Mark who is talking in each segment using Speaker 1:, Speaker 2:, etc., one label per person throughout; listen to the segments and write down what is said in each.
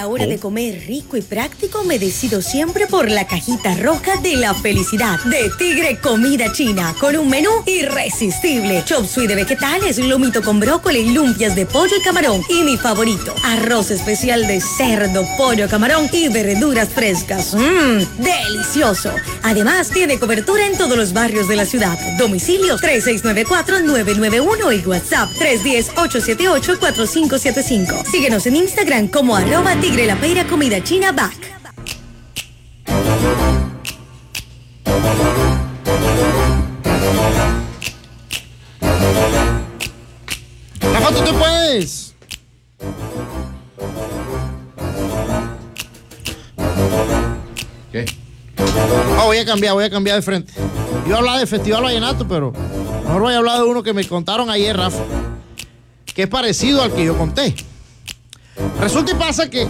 Speaker 1: la hora de comer rico y práctico, me decido siempre por la cajita roja de la felicidad de Tigre Comida China, con un menú irresistible. Chop suey de vegetales, lomito con brócoli, lumpias de pollo y camarón. Y mi favorito, arroz especial de cerdo, pollo, camarón y verduras frescas. ¡Delicioso! Además, tiene cobertura en todos los barrios de la ciudad. Domicilio 3694-991 y WhatsApp 310-878-4575. Síguenos en Instagram como @Tigre La Peira Comida China Back.
Speaker 2: Rafa, tú te puedes.
Speaker 3: ¿Qué?
Speaker 2: Voy a cambiar de frente. Yo hablaba de Festival Vallenato, pero mejor voy a hablar de uno que me contaron ayer, Rafa, que es parecido al que yo conté. Resulta y pasa que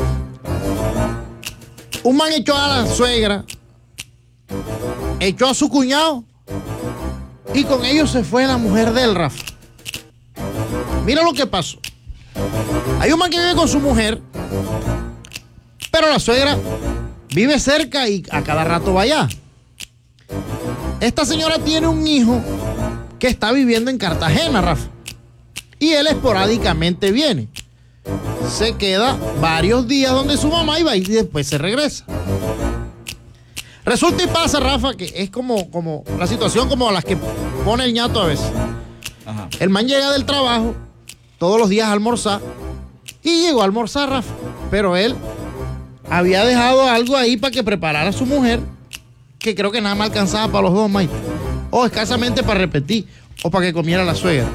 Speaker 2: un man echó a la suegra, echó a su cuñado y con ellos se fue la mujer del Rafa. Mira lo que pasó. Hay un man que vive con su mujer, pero la suegra vive cerca y a cada rato va allá. Esta señora tiene un hijo que está viviendo en Cartagena, Rafa, y él esporádicamente viene. Se queda varios días donde su mamá iba y después se regresa. Resulta y pasa, Rafa, que es como la situación como las que pone el ñato a veces.
Speaker 3: Ajá.
Speaker 2: El man llega del trabajo todos los días a almorzar y llegó a almorzar, Rafa, pero él había dejado algo ahí para que preparara a su mujer, que creo que nada más alcanzaba para los dos, Mike, o escasamente para repetir, o para que comiera la suegra.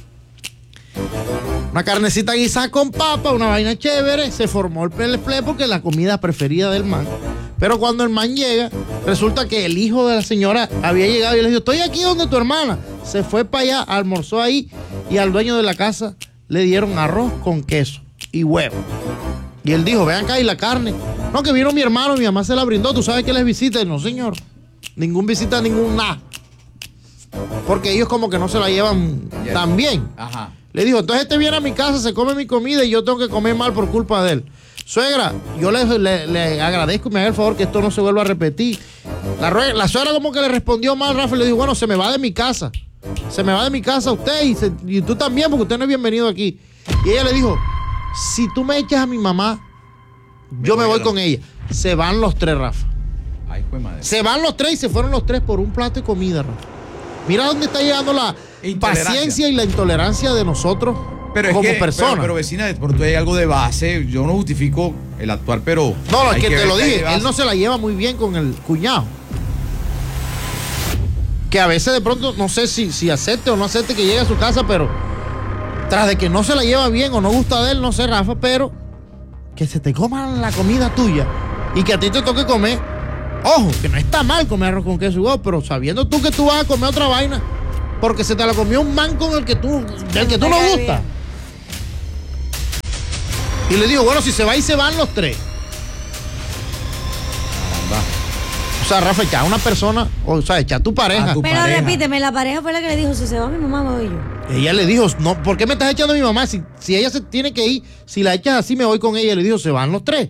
Speaker 2: Una carnecita guisada con papa, una vaina chévere. Se formó el play porque es la comida preferida del man. Pero cuando el man llega, resulta que el hijo de la señora había llegado y le dijo: estoy aquí donde tu hermana. Se fue para allá, almorzó ahí y al dueño de la casa le dieron arroz con queso y huevo. Y él dijo: vean acá, y la carne. No, que vino mi hermano, mi mamá se la brindó. ¿Tú sabes que les visita? No, señor. Ningún visita, ningún nada. Porque ellos como que no se la llevan tan bien.
Speaker 3: Ajá.
Speaker 2: Le dijo: entonces este viene a mi casa, se come mi comida y yo tengo que comer mal por culpa de él. Suegra, yo le agradezco y me haga el favor que esto no se vuelva a repetir. La suegra como que le respondió mal, Rafa, y le dijo: bueno, se me va de mi casa. Se me va de mi casa usted y tú también, porque usted no es bienvenido aquí. Y ella le dijo: si tú me echas a mi mamá, yo me voy con ella. Se van los tres, Rafa.
Speaker 3: Ay, fue madre.
Speaker 2: Se van los tres y se fueron los tres por un plato de comida, Rafa. Mira dónde está llegando la paciencia y la intolerancia de nosotros como personas.
Speaker 3: Pero vecina, porque hay algo de base. Yo no justifico el actuar, pero...
Speaker 2: No, es que te lo dije, él no se la lleva muy bien con el cuñado. Que a veces de pronto, no sé si acepte o no acepte que llegue a su casa, pero tras de que no se la lleva bien o no gusta de él, no sé, Rafa, pero que se te coma la comida tuya y que a ti te toque comer. Ojo, que no está mal comer arroz con queso y huevo, pero sabiendo tú que tú vas a comer otra vaina porque se te la comió un man con del que tú no gusta. Y le digo: bueno, si se va y se van los tres. O sea, Rafa, echa a una persona, o sea, echa a tu pareja.
Speaker 4: Pero repíteme, la pareja fue la que le dijo: si se va mi mamá, me voy yo.
Speaker 2: Ella le dijo: no, ¿por qué me estás echando a mi mamá? Si ella se tiene que ir, si la echas así, me voy con ella. Le dijo: se van los tres.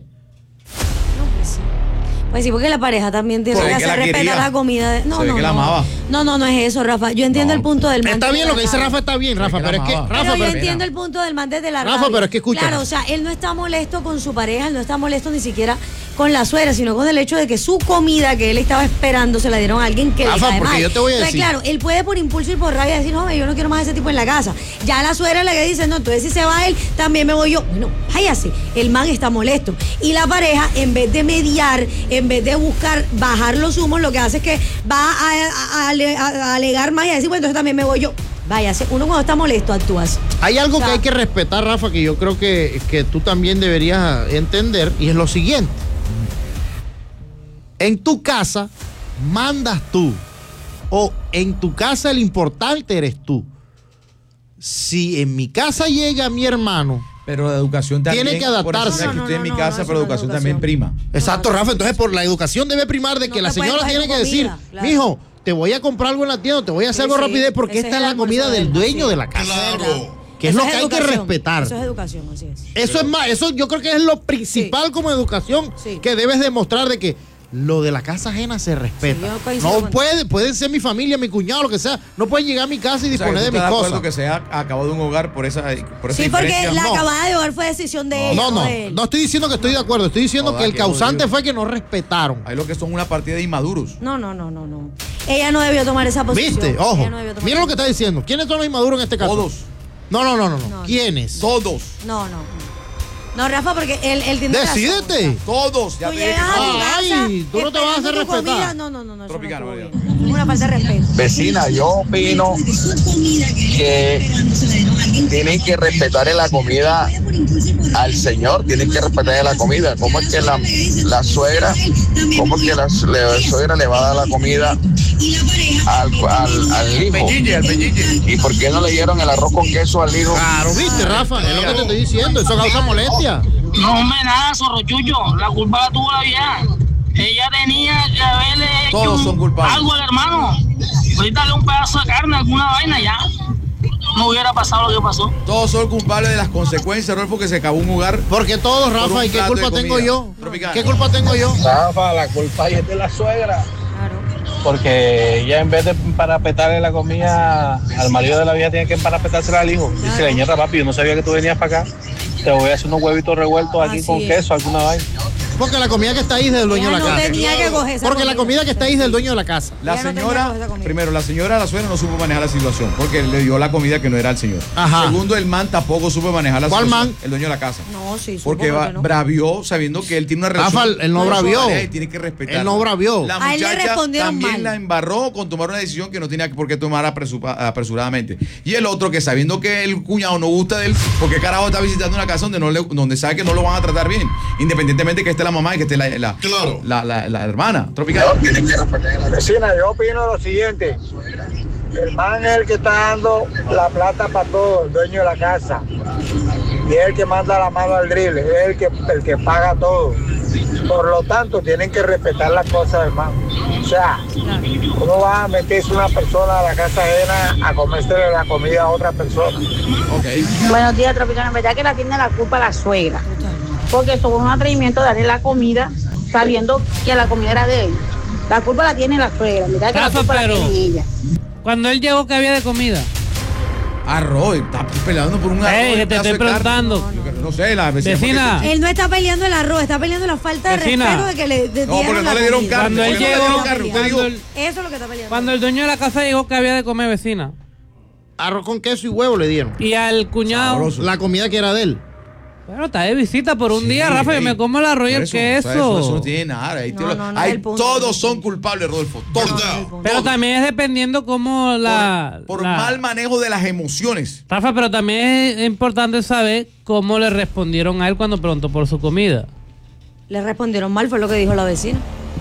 Speaker 4: Pues sí, porque la pareja también tiene que hacer respetar la comida. No es eso, Rafa. Yo entiendo el punto del man.
Speaker 2: Está bien, lo que dice Rafa está bien, Rafa, pero es que...
Speaker 4: Rafa, yo entiendo el punto del man desde la
Speaker 2: Rafa,
Speaker 4: rabia.
Speaker 2: pero es que escucha.
Speaker 4: Claro, o sea, él no está molesto con su pareja, él no está molesto ni siquiera con la suegra, sino con el hecho de que su comida que él estaba esperando se la dieron a alguien que
Speaker 2: Rafa,
Speaker 4: le cae
Speaker 2: porque
Speaker 4: mal.
Speaker 2: yo te voy a decir.
Speaker 4: Entonces, claro, él puede por impulso y por rabia decir: no, yo no quiero más a ese tipo en la casa. Ya la suegra es la que dice: no, entonces si se va él, también me voy yo. Bueno, váyase. El man está molesto. Y la pareja, en vez de mediar, en vez de buscar bajar los humos, lo que hace es que va a alegar más y a decir: bueno, entonces también me voy yo. Váyase. Uno cuando está molesto actúa así.
Speaker 2: Hay algo que hay que respetar, Rafa, que yo creo que tú también deberías entender, y es lo siguiente. En tu casa mandas tú, o en tu casa el importante eres tú. Si en mi casa llega mi hermano,
Speaker 3: pero la educación también
Speaker 2: tiene que adaptarse.
Speaker 3: Por eso que usted en mi casa, pero la educación también prima.
Speaker 2: Exacto, Rafa. Entonces, por la educación debe primar de que la señora tiene que decir: mijo, te voy a comprar algo en la tienda, te voy a hacer algo rapidez porque esta es la comida del dueño de la casa.
Speaker 4: Claro.
Speaker 2: que es
Speaker 4: Eso
Speaker 2: lo que hay que
Speaker 4: educación.
Speaker 2: respetar.
Speaker 4: Eso es educación, así es.
Speaker 2: Eso es más, eso yo creo que es lo principal
Speaker 4: Sí.
Speaker 2: como educación
Speaker 4: Sí.
Speaker 2: que debes demostrar de que lo de la casa ajena se respeta.
Speaker 4: Sí, yo coincido
Speaker 2: No
Speaker 4: contigo.
Speaker 2: pueden ser mi familia, mi cuñado, lo que sea. No pueden llegar a mi casa y
Speaker 3: O sea,
Speaker 2: disponer de
Speaker 3: ¿tú
Speaker 2: mis
Speaker 3: estás de
Speaker 2: cosas.
Speaker 3: acuerdo que se ha acabado un hogar por esa
Speaker 4: Sí, porque
Speaker 3: diferencia?
Speaker 4: la
Speaker 2: No.
Speaker 4: acabada de hogar fue decisión de ella.
Speaker 2: No,
Speaker 4: de él.
Speaker 2: no estoy diciendo que estoy de acuerdo, estoy diciendo
Speaker 3: Joda,
Speaker 2: que el
Speaker 3: qué
Speaker 2: causante
Speaker 3: jodido.
Speaker 2: fue que no respetaron.
Speaker 3: Hay lo que son una partida de inmaduros.
Speaker 4: No. Ella no debió tomar esa posición.
Speaker 2: ¿Viste? Ojo.
Speaker 4: Ella no debió tomar
Speaker 2: Mira lo que
Speaker 4: esa
Speaker 2: está diciendo. ¿Quiénes son los inmaduros en este caso?
Speaker 3: Todos.
Speaker 2: No.
Speaker 4: No.
Speaker 2: ¿Quiénes?
Speaker 3: Todos.
Speaker 4: No. No, Rafa, porque él tiene razón,
Speaker 2: Decídete.
Speaker 4: o sea,
Speaker 3: Todos. Ya
Speaker 4: Tú
Speaker 3: te dije
Speaker 4: llegas a
Speaker 3: que
Speaker 4: tu
Speaker 3: todos.
Speaker 2: Ay,
Speaker 4: casa
Speaker 2: tú no te vas a hacer
Speaker 4: esperando tu
Speaker 2: respetar.
Speaker 4: comida. No, eso no
Speaker 3: Tropicano,
Speaker 4: estuvo
Speaker 3: Mariano.
Speaker 4: bien. Es una falta de respeto.
Speaker 5: Vecina, yo opino que tienen que respetarle la comida al señor, tienen que respetarle la comida. ¿Cómo es que la suegra, cómo es que la suegra le va a dar la comida al hijo?
Speaker 3: Pelliche, el pelliche.
Speaker 5: ¿Y por qué no le dieron el arroz con queso al hijo?
Speaker 2: Claro, viste, Rafa, es lo que te estoy diciendo. Eso causa molestia.
Speaker 6: No, hombre, nada, zorrochucho. La culpa la tuvo la vieja. Ella tenía que haberle hecho
Speaker 3: Todos son culpables.
Speaker 6: algo al hermano. Ahorita dale un pedazo de carne, alguna vaina, ya. No hubiera pasado lo que pasó.
Speaker 3: Todos son culpables de las consecuencias, Rolfo, que se acabó un hogar.
Speaker 2: Porque todos,
Speaker 3: Por
Speaker 2: Rafa,
Speaker 3: un
Speaker 2: ¿y qué
Speaker 3: plato de
Speaker 2: culpa tengo
Speaker 3: comida.
Speaker 2: yo?
Speaker 3: Tropicana.
Speaker 2: ¿Qué culpa tengo yo?
Speaker 5: Rafa, la culpa es de la suegra.
Speaker 4: Claro.
Speaker 5: Porque ella en vez de parapetarle la comida al marido de la vieja, tiene que parapetársela al hijo. Dice, señora, papi, yo no sabía que tú venías para acá. Te voy a hacer unos huevitos revueltos aquí
Speaker 4: Así
Speaker 5: con
Speaker 4: es.
Speaker 5: queso, alguna vaina.
Speaker 2: Porque la comida que está ahí es del dueño de
Speaker 4: Ella
Speaker 2: la
Speaker 4: no
Speaker 2: casa.
Speaker 4: tenía que coger esa
Speaker 2: Porque la comida que está ahí es del dueño de la casa.
Speaker 3: La
Speaker 4: Ella no tenía
Speaker 3: señora,
Speaker 4: esa comida.
Speaker 3: primero, la suegra no supo manejar la situación porque le dio la comida que no era al señor.
Speaker 2: Ajá.
Speaker 3: Segundo, el man tampoco supo manejar la
Speaker 2: ¿Cuál
Speaker 3: situación.
Speaker 2: man?
Speaker 3: El dueño de la casa.
Speaker 4: No, sí,
Speaker 3: Porque
Speaker 4: supongo que no.
Speaker 3: bravió sabiendo que él tiene una relación.
Speaker 2: Rafa, él no bravió.
Speaker 3: Y tiene que respetar.
Speaker 2: Él no bravió.
Speaker 3: La
Speaker 4: A él le
Speaker 3: muchacha
Speaker 4: respondieron
Speaker 3: también
Speaker 4: mal.
Speaker 3: la embarró con tomar una decisión que no tenía por qué tomar apresuradamente. Y el otro que sabiendo que el cuñado no gusta de él, porque carajo está visitando una casa donde sabe que no lo van a tratar bien, independientemente que esté la mamá y que esté la hermana. Tropical.
Speaker 5: Vecina, yo opino lo siguiente. El man es el que está dando la plata para todo, el dueño de la casa. Y es el que manda la mano al drible, es el que paga todo. Por lo tanto, tienen que respetar las cosas, hermano. O sea, ¿cómo va a meterse una persona a la casa ajena a comerse la comida a otra persona?
Speaker 3: Ok.
Speaker 7: Buenos días, Tropicana. En verdad que la tiene la culpa la suegra. Porque eso fue un atrevimiento de darle la comida sabiendo que la comida era de él. La culpa la tiene la suegra. En verdad que la
Speaker 8: Rafa,
Speaker 7: culpa
Speaker 8: pero-
Speaker 7: la tiene ella.
Speaker 8: Cuando él llegó, ¿qué había de comida?
Speaker 3: Arroz, está peleando por un arroz.
Speaker 8: Ey,
Speaker 3: un
Speaker 8: que te
Speaker 3: pedazo
Speaker 8: estoy
Speaker 3: de carne.
Speaker 8: preguntando.
Speaker 3: No sé, la
Speaker 8: Vecina.
Speaker 4: Él no está peleando el arroz, está peleando la falta de
Speaker 8: Vecina.
Speaker 4: respeto de que le
Speaker 3: No, porque
Speaker 4: dieron
Speaker 3: no
Speaker 4: la
Speaker 3: le dieron
Speaker 4: comida.
Speaker 3: carne.
Speaker 8: Cuando él
Speaker 3: porque no le
Speaker 8: llegó,
Speaker 3: dieron carne. Usted
Speaker 8: cuando
Speaker 3: dijo,
Speaker 8: el,
Speaker 4: Eso es lo que está peleando.
Speaker 8: cuando el dueño de la casa llegó, ¿qué había de comer, vecina?
Speaker 2: Arroz con queso y huevo le dieron.
Speaker 8: Y al cuñado.
Speaker 3: Sabroso.
Speaker 2: La comida que era de él.
Speaker 8: Bueno, está de visita por un
Speaker 3: Sí,
Speaker 8: día, Rafa, y
Speaker 3: ey,
Speaker 8: me como el arroz y
Speaker 3: por
Speaker 8: el
Speaker 3: eso, o sea,
Speaker 8: queso.
Speaker 3: Eso no tiene nada. Ahí
Speaker 4: No, no, no es
Speaker 3: ahí
Speaker 4: el punto, no es
Speaker 3: todos
Speaker 4: el
Speaker 3: son
Speaker 4: punto.
Speaker 3: culpables, Rodolfo. Todos.
Speaker 8: Pero también es dependiendo cómo
Speaker 3: Por mal manejo de las emociones.
Speaker 8: Rafa, pero también es importante saber cómo le respondieron a él cuando preguntó por su comida.
Speaker 4: Le respondieron mal, fue lo que dijo la vecina.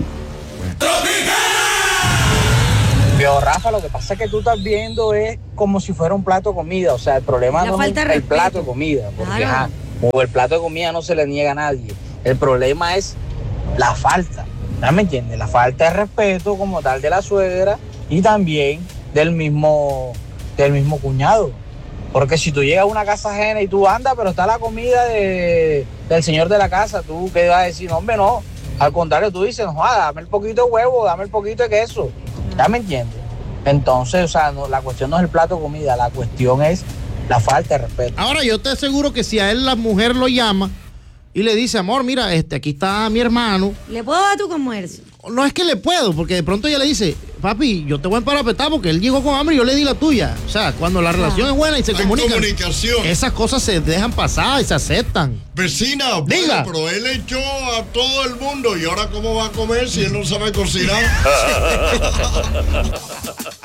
Speaker 9: Pero Rafa, lo que pasa es que tú estás viendo es como si fuera un plato de comida. O sea, el problema
Speaker 4: La
Speaker 9: no
Speaker 4: falta
Speaker 9: es
Speaker 4: de
Speaker 9: el
Speaker 4: respeto.
Speaker 9: plato de comida. Porque
Speaker 4: Claro.
Speaker 9: ajá, como el plato de comida no se le niega a nadie. El problema es la falta. ¿Ya me entiendes? La falta de respeto como tal de la suegra y también del mismo cuñado. Porque si tú llegas a una casa ajena y tú andas, pero está la comida del señor de la casa, tú qué vas a decir, no, hombre, no. Al contrario, tú dices, no, dame el poquito de huevo, dame el poquito de queso. ¿Ya me entiendes? Entonces, o sea, no, la cuestión no es el plato de comida, la cuestión es la falta de respeto.
Speaker 2: Ahora yo te aseguro que si a él la mujer lo llama y le dice, amor, mira, aquí está mi hermano.
Speaker 4: ¿Le puedo dar tu almuerzo?
Speaker 2: No es que le puedo, porque de pronto ella le dice, papi, yo te voy a emparapetar porque él llegó con hambre y yo le di la tuya. O sea, cuando la relación es buena y se comunican,
Speaker 10: comunicación.
Speaker 2: esas cosas se dejan pasar y se aceptan.
Speaker 10: Vecina, bueno,
Speaker 2: Diga.
Speaker 10: pero él echó a todo el mundo y ahora cómo va a comer si él no sabe cocinar.